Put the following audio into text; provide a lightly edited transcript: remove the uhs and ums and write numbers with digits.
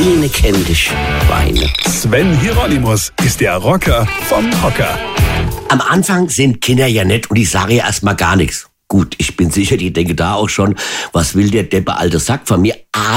Weine kennt dich, Weine. Sven Hieronymus ist der Rocker vom Hocker. Am Anfang sind Kinder ja nett und die sagen ja erstmal gar nichts. Gut, ich bin sicher, die denken da auch schon, was will der Deppe alte Sack von mir?